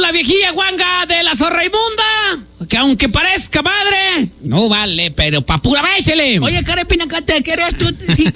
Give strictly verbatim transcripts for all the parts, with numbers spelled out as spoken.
la viejilla guanga de la zorra inmunda, que aunque parezca madre, no vale, pero pa' pura échele. Oye, cara Pinacate, ¿qué harías tú si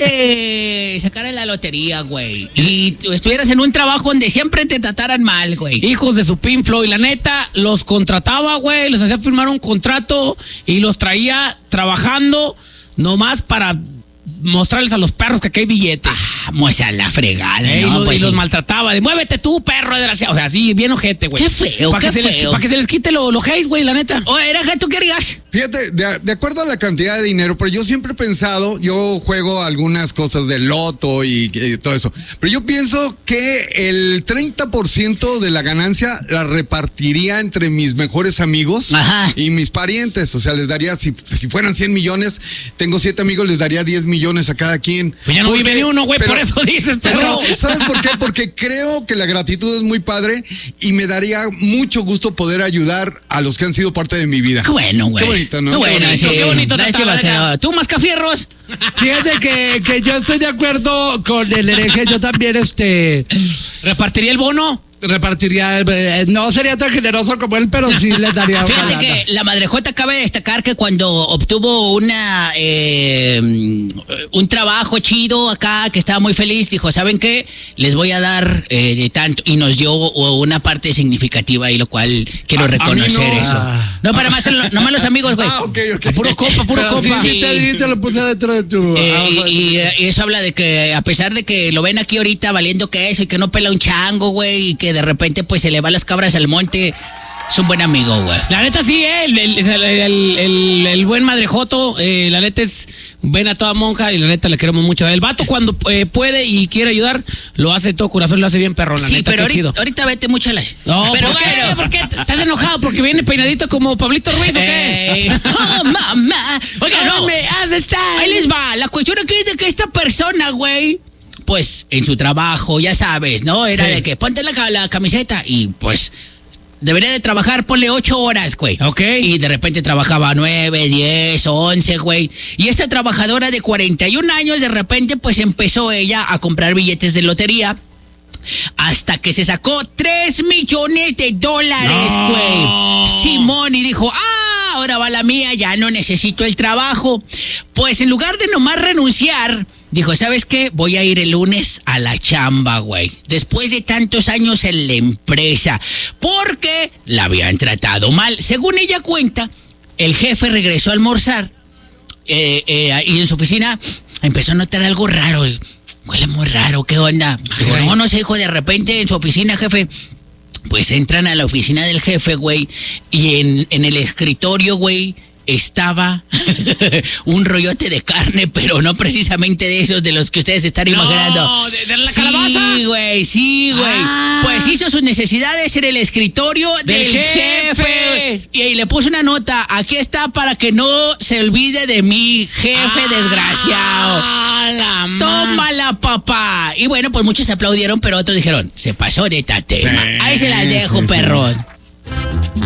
te sacaras la lotería, güey? Y tú estuvieras en un trabajo donde siempre te trataran mal, güey. Hijos de su Pink Floyd, la neta, los contrataba, güey, les hacía firmar un contrato y los traía trabajando nomás para mostrarles a los perros que aquí hay billetes. Ah, muestra la fregada, eh, ¿no? Y, los, Pues y sí. los maltrataba. De muévete tú, perro desgraciado. O sea, así, bien ojete, güey. Qué feo, Para qué que, se les- feo. pa' que se les quite lo, lo haze, güey, la neta. Oye, era que tú querías. Fíjate, de, de acuerdo a la cantidad de dinero, pero yo siempre he pensado, yo juego algunas cosas de loto y, y todo eso, pero yo pienso que el treinta por ciento de la ganancia la repartiría entre mis mejores amigos Ajá. y mis parientes. O sea, les daría, si, si fueran cien millones, tengo siete amigos, les daría diez millones a cada quien. Pues ya no Porque- vive ni uno, güey, pero- por eso dices, pero, pero... ¿sabes por qué? Porque creo que la gratitud es muy padre y me daría mucho gusto poder ayudar a los que han sido parte de mi vida. Qué bueno, güey. Qué bonito, ¿no? Qué bueno, Qué bonito, sí. qué bonito, Lástima Tata, que venga. no. ¿Tú, Mascafierros? Fíjate que, que yo estoy de acuerdo con el hereje. Yo también este ¿Repartiría el bono? repartiría. eh, No sería tan generoso como él, pero sí les daría una Fíjate lana. que la Madrejota cabe destacar que cuando obtuvo una eh, un trabajo chido acá, que estaba muy feliz, dijo, ¿saben qué? Les voy a dar eh, de tanto, y nos dio una parte significativa y lo cual quiero A- a mí reconocer no. eso. Ah. No para más, no más los amigos, güey. Ah, ok, ok. A puro compa, puro Pero sí, compa. sí te di, te lo puse dentro de tu. Eh, abajo de y, tu- y- y eso habla de que a pesar de que lo ven aquí ahorita valiendo queso y que no pela un chango, güey, y que de repente pues se le va las cabras al monte, es un buen amigo, güey. La neta sí, eh, el, el, el, el- el- el buen madrejoto, eh, la neta es ven a toda monja y la neta le queremos mucho. El vato cuando eh, puede y quiere ayudar, lo hace de todo corazón, lo hace bien perrón, la Sí, neta, pero qué chido. ahorita, ahorita vete mucho a la... No, pero ¿por qué? bueno. ¿Por qué? ¿Estás enojado porque viene peinadito como Pablito Ruiz o qué? Eh, oh, mamá. Oiga, no. me hace estar. Ahí les va. La cuestión aquí es de que esta persona, güey, pues en su trabajo, ya sabes, ¿no? Era Sí. de que ponte la, ca- la camiseta y pues debería de trabajar, ponle ocho horas, güey. Ok. Y de repente trabajaba nueve, diez, once, güey. Y esta trabajadora de cuarenta y un años, de repente, pues empezó ella a comprar billetes de lotería. Hasta que se sacó tres millones de dólares, No. güey. Simón, y dijo, ah, ahora va la mía, ya no necesito el trabajo. Pues en lugar de nomás renunciar, dijo, ¿sabes qué? Voy a ir el lunes a la chamba, güey. Después de tantos años en la empresa. Porque la habían tratado mal. Según ella cuenta, el jefe regresó a almorzar. Eh, eh, y en su oficina empezó a notar algo raro. Huele muy raro, ¿qué onda? Digo, no, no sé, hijo, de repente en su oficina, jefe. Pues entran a la oficina del jefe, güey, y en, en el escritorio, güey, estaba un rollote de carne, pero no precisamente de esos de los que ustedes están No, imaginando. ¿de- de la sí, calabaza? güey, sí, güey. Ah. Pues hizo sus necesidades en el escritorio del, Del jefe. jefe. Y ahí le puso una nota, aquí está para que no se olvide de mi jefe desgraciado. Ah, la ma- Tómala, papá. Y bueno, pues muchos aplaudieron, pero otros dijeron, se pasó de tatema. Sí, Ahí se las dejo, sí, sí. perros.